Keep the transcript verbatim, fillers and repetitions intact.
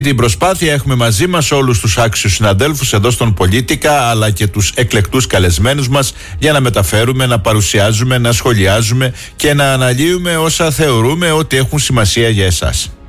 Την προσπάθεια έχουμε μαζί μας όλους τους άξιους συναδέλφους εδώ στον Πολίτικα, αλλά και τους εκλεκτούς καλεσμένους μας, για να μεταφέρουμε, να παρουσιάζουμε, να σχολιάζουμε και να αναλύουμε όσα θεωρούμε ότι έχουν σημασία για εσάς.